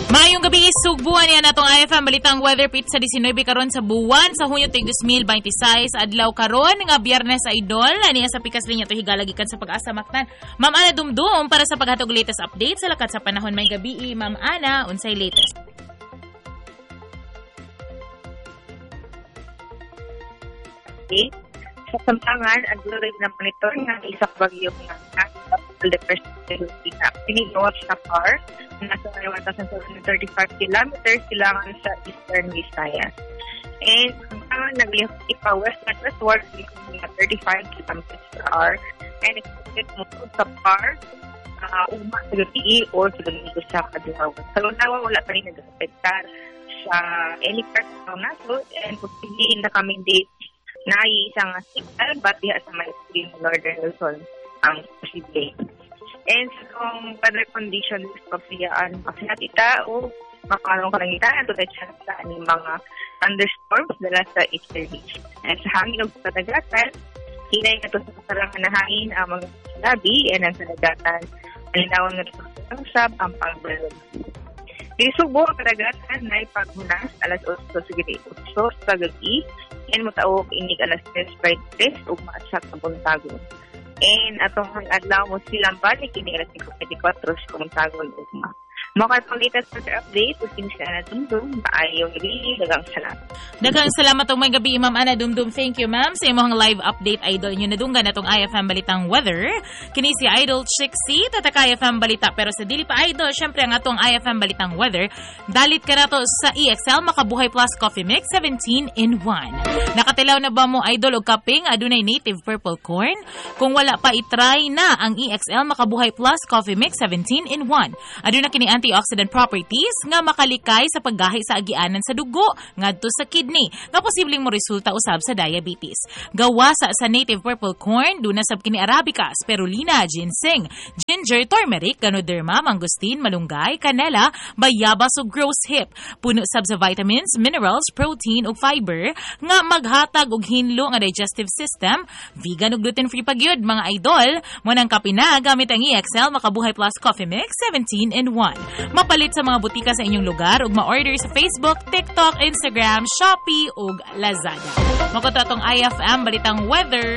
Maayong gabi, sugbuan yan atong IFM Balitang Weather Pit sa 19 karon sa buwan sa Hunyo 2026 adlaw karon nga Biyernes Idol. Ani sa pikas linya to higalagikan sa Pag-asa Mactan. Ma'am Ana Dumdum para sa paghatag latest update sa lakat sa panahon may gabi. Ma'am Ana, unsay latest? Okay. Sa Samtangan, ang durig ng monitor ng isang bagyo ng National Depression pinigawat sa PAR nasa 1,735 kilometers silangan sa Eastern Visayas. And Samtangan, naglihok ipa-west at westward na 35 kilometers per hour and expected mo sa PAR uma sa gabi o sa gabi sa kadlaw. Sa lunawa, wala pa rin nag-affectar sa any part of the nasod and posible in the coming days na isang signal but diha sa may northern Luzon ang posible. And sa itong weather conditions pagsiyaan ita o makarong kalangitaan to the chance sa aning mga thunderstorms dala sa eastern beach. And sa hangin o sa kadagatan, hinay na ito sa kasalangan na hangin ang mga labi and ang kadagatan alinawan na ito sa sab ang pagbalog. Isubo ang kadagatan na ipaghunas alas 8 sa gabi and mutaog inig alas 3:23 ug maatsak sa buntagon. And atong adlaw mo silang balik kini alas 5:24 sa buntagon ugma. Makapalitas sa update kung sinisa na Dumdum, maayong gabi, dagang salamat. Dagang salamat ang may gabi, Ma'am Ana Dumdum. Thank you, ma'am. Sa imong live update, idol nyo nadunggan na itong IFM Balitang Weather. Kini si Idol Chixie, tataka IFM Balita. Pero sa dili pa, idol, syempre ang atong IFM Balitang Weather, dalit ka na to sa EXL Makabuhay Plus Coffee Mix 17-in-1. Nakatilaw na ba mo, idol, o kaping adunay native purple corn? Kung wala pa, itry na ang EXL Makabuhay Plus Coffee Mix 17-in-1. Aduna kini antioxidant properties nga makalikay sa paggahi sa agianan sa dugo ngadto sa kidney nga posibleng mo resulta usab sa diabetes. Gawa sa native purple corn duna sab kini arabica, spirulina, ginseng, ginger, turmeric, ganoderma, mangosteen, malunggay, canela, bayabas ug rose hip. Puno sab sa vitamins, minerals, protein ug fiber nga maghatag og hinlo nga digestive system. Vegan ug gluten-free pagyud mga idol. Mo nang kapina gamit ang EXL Makabuhay Plus Coffee Mix 17-in-1. Mapalit sa mga butika sa inyong lugar ug ma-order sa Facebook, TikTok, Instagram, Shopee ug Lazada. Makoto atong IFM Balitang Weather.